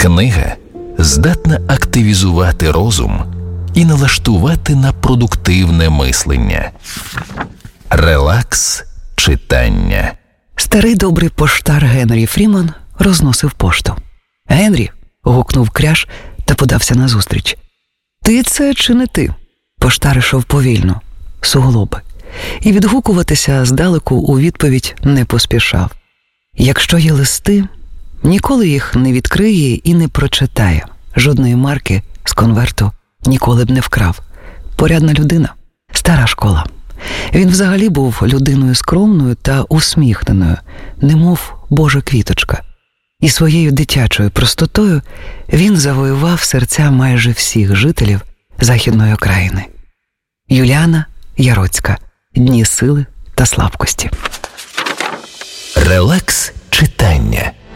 Книга здатна активізувати розум і налаштувати на продуктивне мислення. Релакс читання. Старий добрий поштар Генрі Фріман розносив пошту. «Генрі!» – гукнув Кряж та подався назустріч. «Ти це чи не ти?» Поштар ішов повільно, суглоби, і відгукуватися здалеку у відповідь не поспішав. Якщо є листи, ніколи їх не відкриє і не прочитає. Жодної марки з конверту ніколи б не вкрав. Порядна людина, стара школа. Він взагалі був людиною скромною та усміхненою, немов Божа квіточка. І своєю дитячою простотою він завоював серця майже всіх жителів Західної окраїни. Юліана Яроцька. Дні сили та слабкості. Релакс читання.